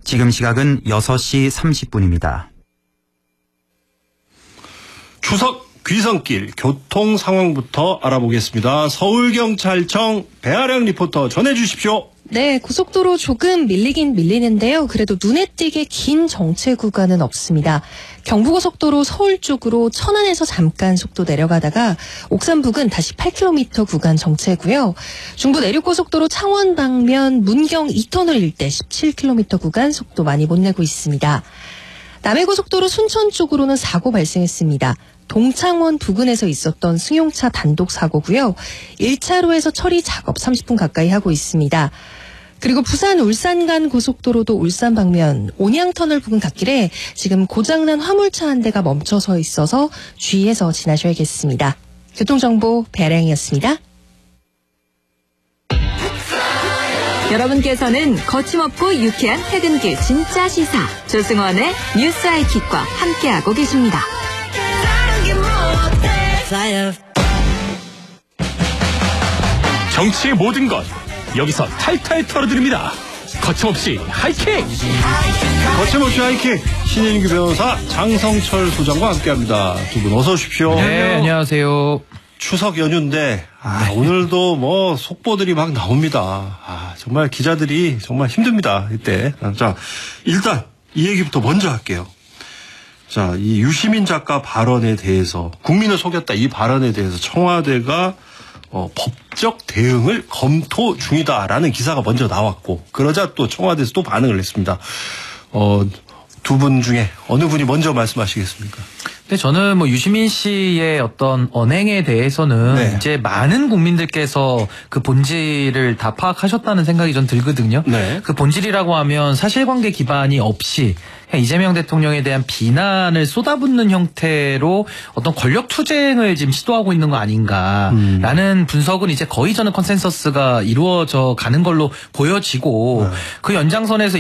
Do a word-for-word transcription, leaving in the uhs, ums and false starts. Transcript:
지금 시각은 여섯 시 삼십 분입니다. 추석 귀성길 교통 상황부터 알아보겠습니다. 서울경찰청 배아량 리포터 전해주십시오. 네, 고속도로 조금 밀리긴 밀리는데요. 그래도 눈에 띄게 긴 정체 구간은 없습니다. 경부고속도로 서울 쪽으로 천안에서 잠깐 속도 내려가다가 옥산 부근 다시 팔 킬로미터 구간 정체고요. 중부 내륙고속도로 창원 방면 문경 이 터널 일대 십칠 킬로미터 구간 속도 많이 못 내고 있습니다. 남해고속도로 순천 쪽으로는 사고 발생했습니다. 동창원 부근에서 있었던 승용차 단독 사고고요. 일 차로에서 처리 작업 삼십 분 가까이 하고 있습니다. 그리고 부산 울산 간 고속도로도 울산 방면 온양터널 부근 갓길에 지금 고장난 화물차 한 대가 멈춰서 있어서 주의해서 지나셔야겠습니다. 교통정보 배아량이었습니다. 여러분께서는 거침없고 유쾌한 퇴근길 진짜 시사 조승원의 뉴스 아이킥과 함께하고 계십니다. 정치의 모든 것 여기서 탈탈 털어드립니다. 거침없이 하이킥. 거침없이 하이킥 신인규 변호사 장성철 소장과 함께합니다. 두 분 어서 오십시오. 네, 안녕하세요. 추석 연휴인데 아, 오늘도 뭐 속보들이 막 나옵니다. 아, 정말 기자들이 정말 힘듭니다. 이때. 자, 일단 이 얘기부터 먼저 할게요. 자, 이 유시민 작가 발언에 대해서 국민을 속였다 이 발언에 대해서 청와대가 어, 법적 대응을 검토 중이다라는 기사가 먼저 나왔고 그러자 또 청와대에서 또 반응을 했습니다. 어, 두 분 중에 어느 분이 먼저 말씀하시겠습니까? 근데 저는 뭐 유시민 씨의 어떤 언행에 대해서는 네. 이제 많은 국민들께서 그 본질을 다 파악하셨다는 생각이 전 들거든요. 네. 그 본질이라고 하면 사실관계 기반이 없이 그냥 이재명 대통령에 대한 비난을 쏟아붓는 형태로 어떤 권력 투쟁을 지금 시도하고 있는 거 아닌가라는 음. 분석은 이제 거의 저는 컨센서스가 이루어져 가는 걸로 보여지고 네. 그 연장선에서